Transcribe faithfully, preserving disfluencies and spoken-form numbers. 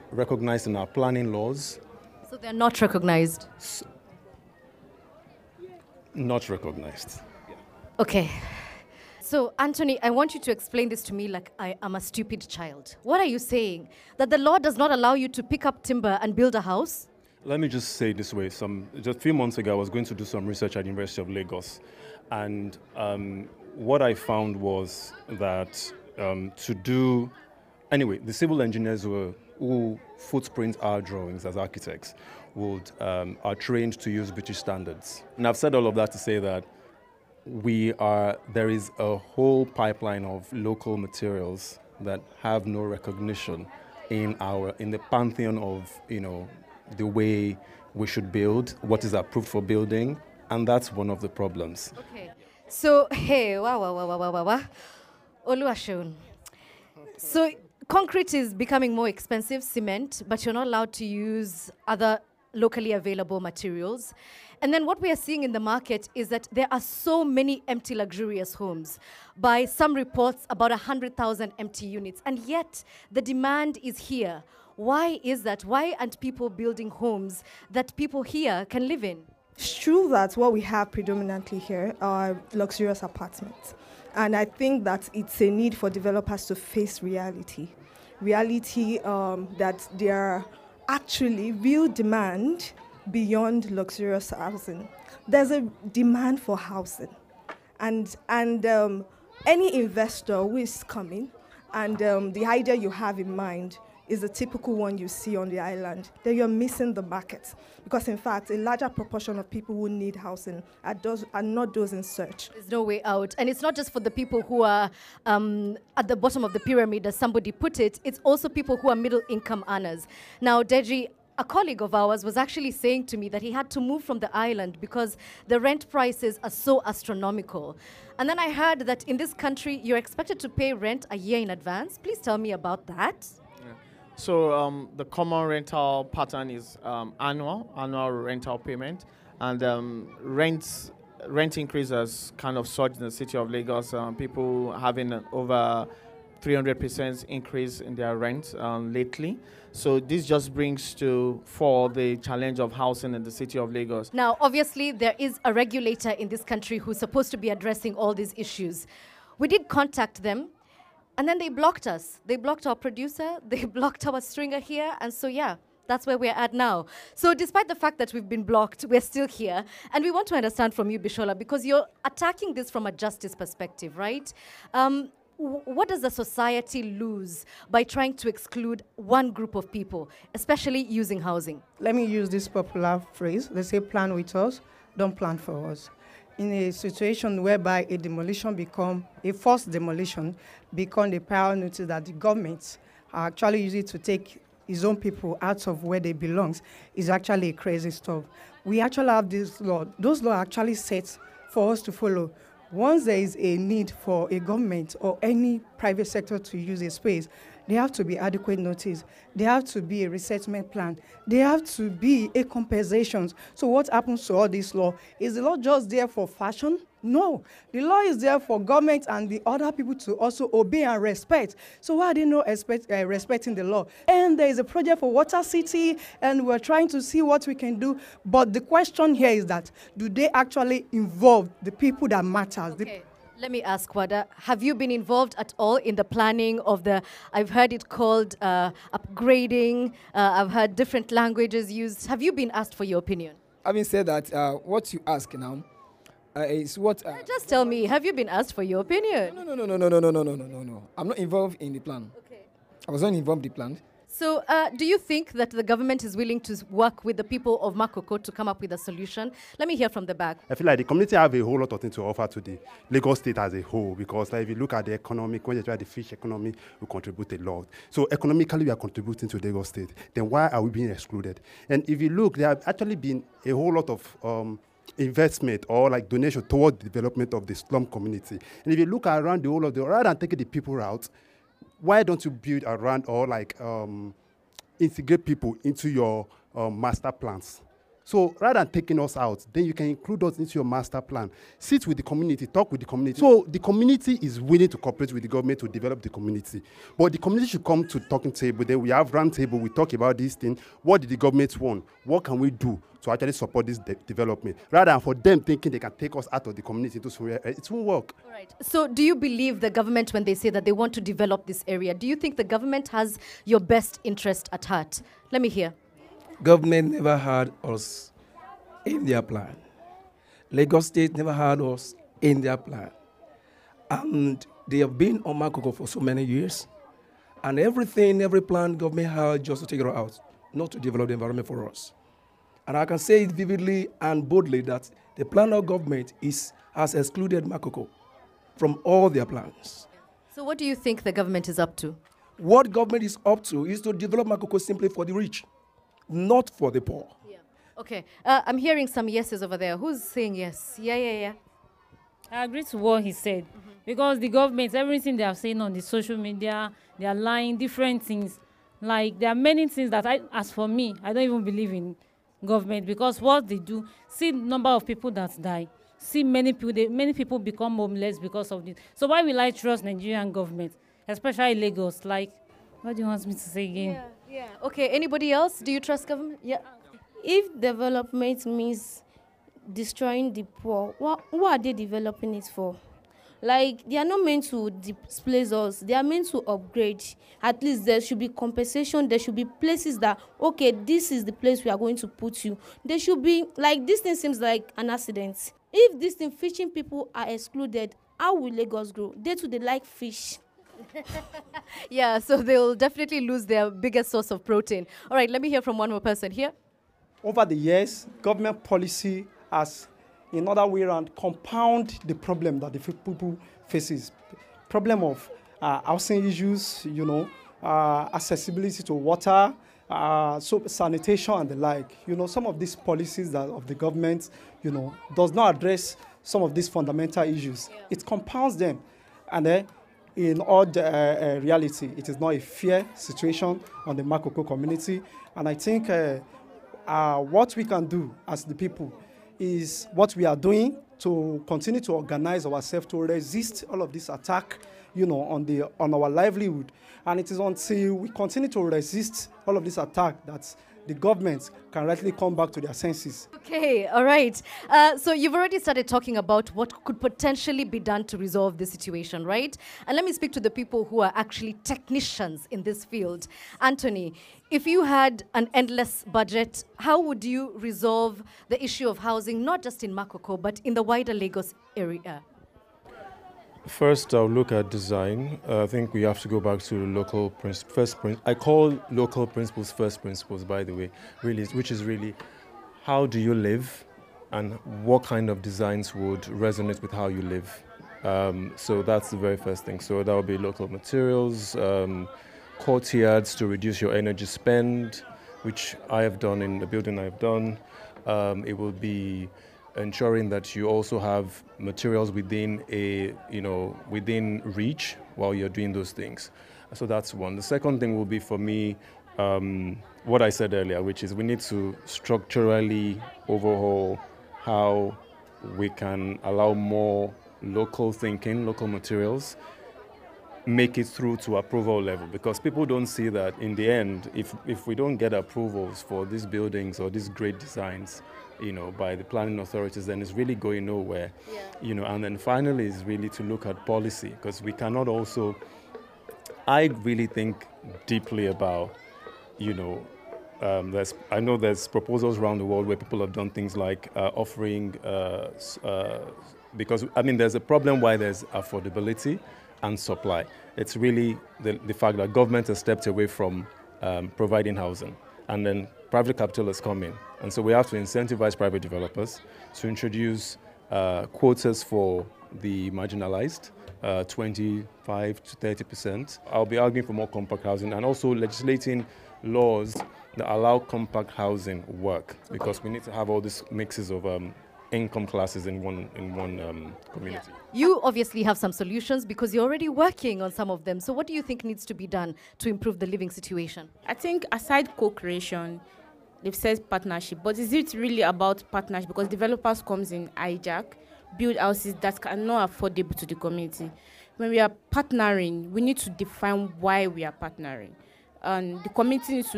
recognized in our planning laws. So they're not recognized? S- not recognized. Okay. So, Anthony, I want you to explain this to me like I am a stupid child. What are you saying? That the law does not allow you to pick up timber and build a house? Let me just say it this way. Some, just a few months ago, I was going to do some research at the University of Lagos. And um, what I found was that um, to do... Anyway, the civil engineers were, who footprint our drawings as architects would, um, are trained to use British standards. And I've said all of that to say that we are, there is a whole pipeline of local materials that have no recognition in our, in the pantheon of, you know, the way we should build, what is approved for building, and that's one of the problems. Okay. So, hey, wow, wow, wow, wow, wow, wow, wow. Oluwaseun. So, concrete is becoming more expensive, cement, but you're not allowed to use other locally available materials. And then what we are seeing in the market is that there are so many empty luxurious homes. By some reports, about one hundred thousand empty units. And yet, the demand is here. Why is that? Why aren't people building homes that people here can live in? It's true that what we have predominantly here are luxurious apartments. And I think that it's a need for developers to face reality. Reality um, that there are actually real demand beyond luxurious housing. There's a demand for housing. And, and um, any investor who is coming, and um, the idea you have in mind is the typical one you see on the island, then you're missing the market. Because in fact, a larger proportion of people who need housing are, those, are not those in search. There's no way out. And it's not just for the people who are um, at the bottom of the pyramid, as somebody put it, it's also people who are middle income earners. Now, Deji, a colleague of ours was actually saying to me that he had to move from the island because the rent prices are so astronomical. And then I heard that in this country, you're expected to pay rent a year in advance. Please tell me about that. So um, the common rental pattern is um, annual, annual rental payment, and um, rents, rent increases kind of surged in the city of Lagos. Um, people having an over three hundred percent increase in their rent um, lately. So this just brings to for the challenge of housing in the city of Lagos. Now, obviously, there is a regulator in this country who's supposed to be addressing all these issues. We did contact them. And then they blocked us. They blocked our producer, they blocked our stringer here, and so yeah, that's where we're at now. So despite the fact that we've been blocked, we're still here. And we want to understand from you, Bishola, because you're attacking this from a justice perspective, right? Um, w- what does the society lose by trying to exclude one group of people, especially using housing? Let me use this popular phrase. They say plan with us, don't plan for us. In a situation whereby a demolition become, a forced demolition become a prior notice that the government are actually using to take his own people out of where they belong, is actually crazy stuff. We actually have this law. Those laws are actually set for us to follow. Once there is a need for a government or any private sector to use a space, there have to be adequate notice. There have to be a resettlement plan. There have to be a compensation. So what happens to all this law? Is the law just there for fashion? No. The law is there for government and the other people to also obey and respect. So why are they not expect, uh, respecting the law? And there is a project for Water City, and we're trying to see what we can do. But the question here is that, do they actually involve the people that matters? Okay. Let me ask, Wada, have you been involved at all in the planning of the, I've heard it called uh, upgrading, uh, I've heard different languages used. Have you been asked for your opinion? Having said that, uh, what you ask now uh, is what... Uh, Just tell me, have you been asked for your opinion? No, no, no, no, no, no, no, no, no, no, no, no. I'm not involved in the plan. Okay. I was not involved in the plan. So uh, do you think that the government is willing to work with the people of Makoko to come up with a solution? Let me hear from the back. I feel like the community have a whole lot of things to offer to the Lagos State as a whole, because like, if you look at the economic, when you try the fish economy, we contribute a lot. So economically, we are contributing to Lagos State. Then why are we being excluded? And if you look, there have actually been a whole lot of um, investment or like donation toward the development of the slum community. And if you look around the whole of the, rather than taking the people out, why don't you build around or like um, integrate people into your um, master plans? So rather than taking us out, then you can include us into your master plan. Sit with the community, talk with the community. So the community is willing to cooperate with the government to develop the community. But the community should come to talking table. Then we have round table, we talk about this thing. What did the government want? What can we do to actually support this de- development? Rather than for them thinking they can take us out of the community to somewhere, it won't work. All right. So do you believe the government when they say that they want to develop this area? Do you think the government has your best interest at heart? Let me hear. Government never had us in their plan. Lagos State never had us in their plan. And they have been on Makoko for so many years. And everything, every plan government had just to take it out, not to develop the environment for us. And I can say it vividly and boldly that the plan of government is, has excluded Makoko from all their plans. So what do you think the government is up to? What government is up to is to develop Makoko simply for the rich, not for the poor. Yeah. Okay. Uh, I'm hearing some yeses over there. Who's saying yes? Yeah, yeah, yeah. I agree to what he said. Mm-hmm. Because the government, everything they are saying on the social media, they are lying, different things. Like, there are many things that, I, as for me, I don't even believe in government. Because what they do, see number of people that die. See many people, they, many people become homeless because of this. So why will I trust Nigerian government? Especially Lagos. Like, what do you want me to say again? Yeah. Yeah. Okay. Anybody else? Do you trust government? Yeah. If development means destroying the poor, what, what are they developing it for? Like, they are not meant to displace us. They are meant to upgrade. At least there should be compensation. There should be places that, okay, this is the place we are going to put you. There should be, like, this thing seems like an accident. If this thing, fishing people are excluded, how will Lagos grow? They too, they like fish. Yeah, so they'll definitely lose their biggest source of protein. All right, let me hear from one more person here. Over the years, government policy has, in other way around, compound the problem that the people faces. Problem of uh, housing issues, you know, uh, accessibility to water, uh, so sanitation and the like. You know, some of these policies that of the government, you know, does not address some of these fundamental issues. Yeah. It compounds them, and then. Uh, In all the, uh, uh, reality, it is not a fair situation on the Makoko community. And I think uh, uh, what we can do as the people is what we are doing to continue to organize ourselves to resist all of this attack, you know, on the on our livelihood. And it is until we continue to resist all of this attack that the government can rightly come back to their senses. Okay, all right. Uh, so you've already started talking about what could potentially be done to resolve this situation, right? And let me speak to the people who are actually technicians in this field. Anthony, if you had an endless budget, how would you resolve the issue of housing, not just in Makoko, but in the wider Lagos area? First, I'll look at design. Uh, I think we have to go back to local principles. First, prin- I call local principles first principles, by the way, really, which is really how do you live and what kind of designs would resonate with how you live. Um, so that's the very first thing. So that would be local materials, um, courtyards to reduce your energy spend, which I have done in the building I've done. Um, it will be ensuring that you also have materials within a, you know, within reach while you're doing those things. So that's one. The second thing will be for me, um, what I said earlier, which is we need to structurally overhaul how we can allow more local thinking, local materials, make it through to approval level, because people don't see that in the end, if, if we don't get approvals for these buildings or these great designs, you know, by the planning authorities, then it's really going nowhere. Yeah. You know, and then finally is really to look at policy, because we cannot also, I really think deeply about, you know, um, there's, I know there's proposals around the world where people have done things like uh, offering, uh, uh, because, I mean, there's a problem why there's affordability and supply. It's really the, the fact that government has stepped away from um, providing housing, and then private capital has come in. And so we have to incentivize private developers to introduce uh, quotas for the marginalized, uh, twenty-five to thirty percent. I'll be arguing for more compact housing and also legislating laws that allow compact housing work, because we need to have all these mixes of um, income classes in one in one um, community. Yeah. You obviously have some solutions because you're already working on some of them. So what do you think needs to be done to improve the living situation? I think aside co-creation, they've said partnership, but is it really about partnership? Because developers comes in, hijack, build houses that are not affordable to the community. When we are partnering, we need to define why we are partnering. And the community needs to